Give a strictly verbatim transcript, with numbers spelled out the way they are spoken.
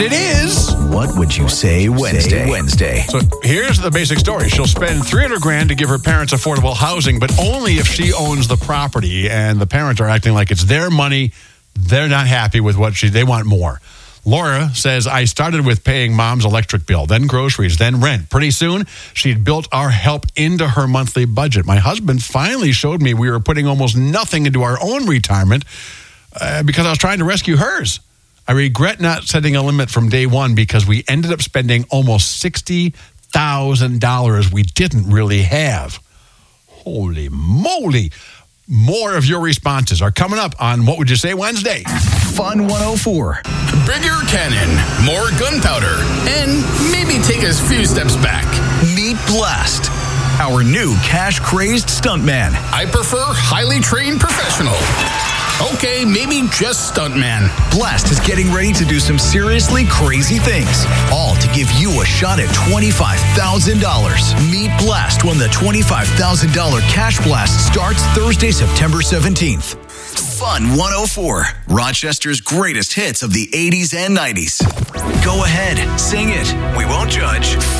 And it is... What Would You Say Wednesday? Wednesday. So here's the basic story. She'll spend three hundred grand to give her parents affordable housing, but only if she owns the property, and the parents are acting like it's their money. They're not happy with what she... They want more. Laura says, I started with paying mom's electric bill, then groceries, then rent. Pretty soon, she'd built our help into her monthly budget. My husband finally showed me we were putting almost nothing into our own retirement uh, because I was trying to rescue hers. I regret not setting a limit from day one because we ended up spending almost sixty thousand dollars we didn't really have. Holy moly. More of your responses are coming up on What Would You Say Wednesday. Fun one oh four. Bigger cannon, more gunpowder, and maybe take a few steps back. Meet Blast, our new cash-crazed stuntman. I prefer highly trained professional. Okay, maybe just stuntman. Blast is getting ready to do some seriously crazy things, all to give you a shot at twenty-five thousand dollars. Meet Blast when the twenty-five thousand dollars Cash Blast starts Thursday, September seventeenth. Fun one oh four, Rochester's greatest hits of the eighties and nineties. Go ahead, sing it. We won't judge.